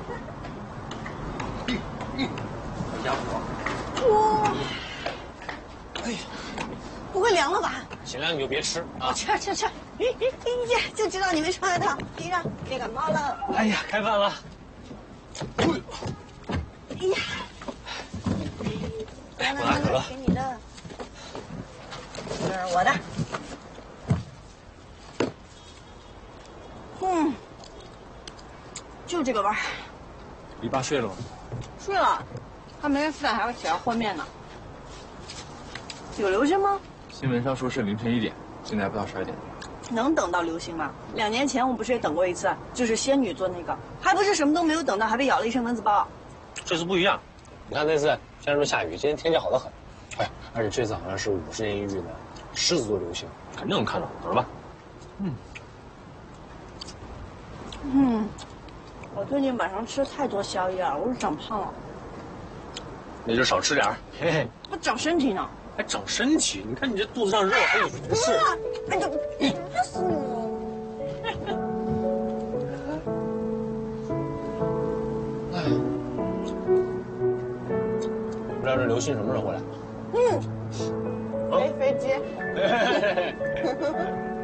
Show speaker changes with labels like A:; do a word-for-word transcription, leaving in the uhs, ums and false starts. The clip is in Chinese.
A: 嗯嗯，好家伙！
B: 哇！
A: 哎呀，
B: 不会凉了吧？
A: 行了，你就别吃啊！
B: 吃吃吃！哎哎哎呀，就知道你没穿外套，披上别感冒了。
A: 哎呀，开饭了！哎
B: 呀，
A: 哎，我拿可乐。
B: 给你的，这是我的。嗯，就这个味儿。
A: 你爸睡了吗？
B: 睡了，他没事还要起来和面呢。有流星吗？
C: 新闻上说是凌晨一点，现在还不到十二点。
B: 能等到流星吗？两年前我不是也等过一次，就是仙女座那个，还不是什么都没有等到，还被咬了一身蚊子包。
A: 这次不一样，你看那次虽然说下雨，今天天气好得很，哎，而且这次好像是五十年一遇的狮子座流星，肯定能看到，等着吧。嗯。
B: 嗯，我最近晚上吃太多宵夜了，我是长胖了。
A: 那就少吃点儿，嘿嘿。
B: 我长身体呢。
A: 还长身体？你看你这肚子上肉还有不是？
B: 哎呦，打死我！
A: 哎，不知道这刘鑫什么时候回来？
B: 嗯，飞飞机。